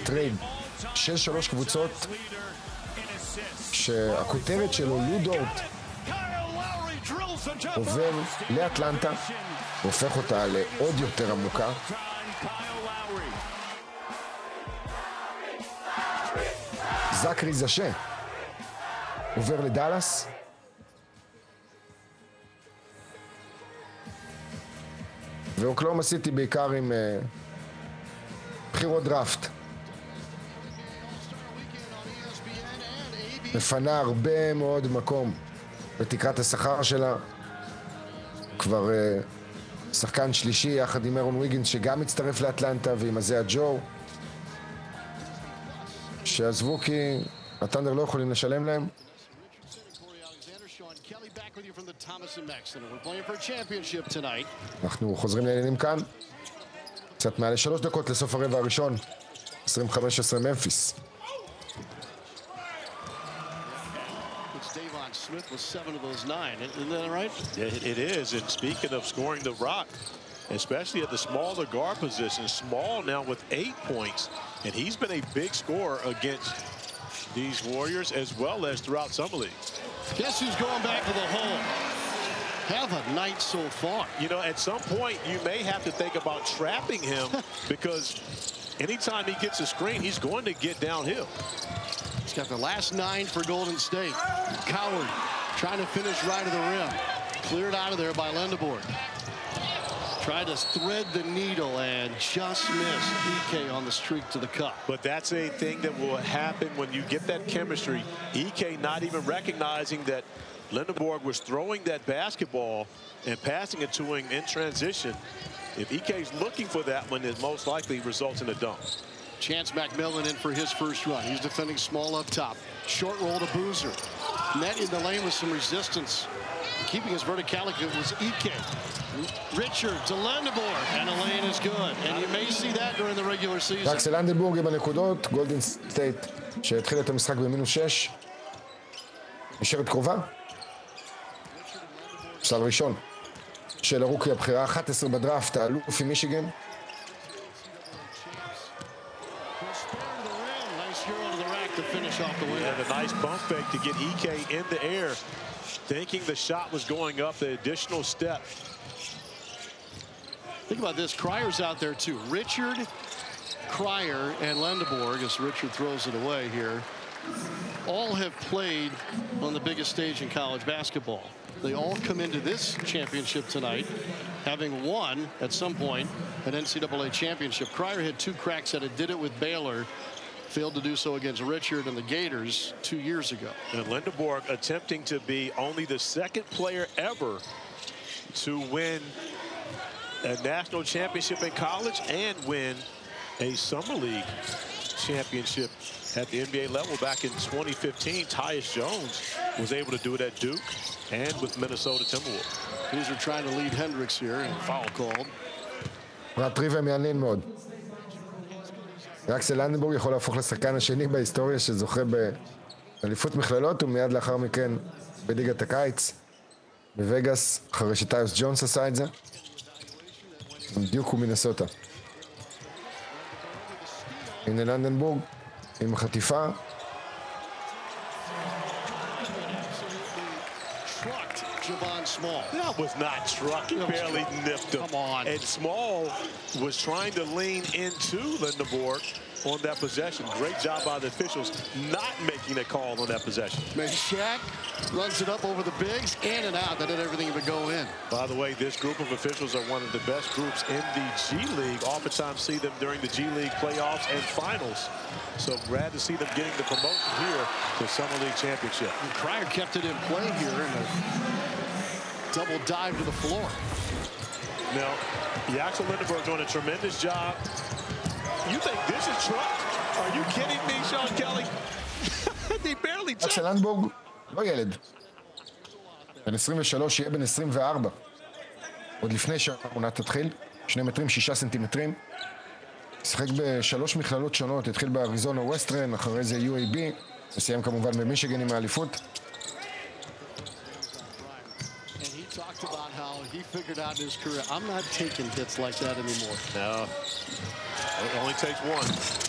טרייד של 3 קבוצות שהכותרת שלו לודורט עובר לאטלנטה והופך אותה לעוד יותר עמוקה. זקרי זשה עובר לדלס, ואוקלהומה סיטי בעיקר עם בחירות דראפט מפנה הרבה מאוד מקום בתקרת השכר שלה. כבר שחקן שלישי יחד עם אירון ויגינס שגם מצטרף לאטלנטה, ועם הזיה ג'ו שעזבו כי הטנדר לא יכולים לשלם להם. אנחנו חוזרים לעניינים כאן. קצת מעל 3 דקות לסוף הרבע הראשון. 25-10 ממפיס. Smith was 7 of those 9, isn't that right? It is, and speaking of scoring the rock, especially at the smaller guard position, Small now with 8 points, and he's been a big scorer against these Warriors as well as throughout Summer League. Guess who's going back to the hole? Have a night so far. You know, at some point, you may have to think about trapping him because anytime he gets a screen, he's going to get downhill. He's got the last 9 for Golden State. Coward trying to finish right of the rim. Cleared out of there by Lendeborg. Tried to thread the needle and just missed. EK on the streak to the cup. But that's a thing that will happen when you get that chemistry. EK not even recognizing that Lendeborg was throwing that basketball and passing it to him in transition. If EK's looking for that one, it most likely results in a dunk. Chance McMillan in for his first run. He's defending Small up top. Short roll to Boozer. Net in the lane with some resistance. Keeping his verticality was EK. Richard to Lendeborg, and the lane is good. And you may see that during the regular season. אקסל לנדנבורג עם הנקודות. גולדן סטייט שהתחיל את המשחק במינוס 6. נשארת קרובה. שלב ראשון של הרוקי הבחירה 11 בדראפט, האלוף עם מישיגן. And a nice bump fake to get EK in the air, thinking the shot was going up the additional step. Think about this. Cryer's out there too. Richard, Cryer, and Lendeborg, as Richard throws it away here, all have played on the biggest stage in college basketball. They all come into this championship tonight having won at some point an NCAA championship. Cryer had 2 cracks at it, did it with Baylor. Failed to do so against Richard and the Gators 2 years ago. And Lendeborg attempting to be only the 2nd player ever to win a national championship in college and win a Summer League championship at the NBA level back in 2015. Tyus Jones was able to do it at Duke and with Minnesota Timberwolves. These are trying to lead Hendricks here and foul called. טריוויה מעניין מאוד. אקסל לנדנבורג יכול להפוך לשחקן השני בהיסטוריה שזוכה באליפות מכללות, ומיד לאחר מכן בליגת הקיץ בווגאס, אחרי שטיוס ג'ונס עשה את זה. בדיוק הוא מינסוטה. הנה לנדנבורג עם החטיפה. Small. That was not truck. He barely nipped him. Come on. And Small was trying to lean into Lendeborg on that possession. Great job by the officials not making a call on that possession. Man, Shaq runs it up over the bigs, in and out. That did everything but go in. By the way, this group of officials are one of the best groups in the G League. Oftentimes see them during the G League playoffs and finals. So glad to see them getting the promotion here to Summer League Championship. And Cryer kept it in play here in a double dive to the floor. Now, Axel Lendeborg doing a tremendous job. You think this is truck? Are you kidding me, Sean Kelly? They barely touched. אקסל לנדנבורג לא ילד. בן 23 יהיה בן 24. עוד לפני שהעונה תתחיל. 2 מטרים 6 סנטימטרים. שחק ב3 מכללות שונות. התחיל באריזונה ווסטרן, אחרי זה UAB. וסיים כמובן במישיגן עם האליפות. Talked about how he figured out in his career, I'm not taking hits like that anymore. No, it only takes one.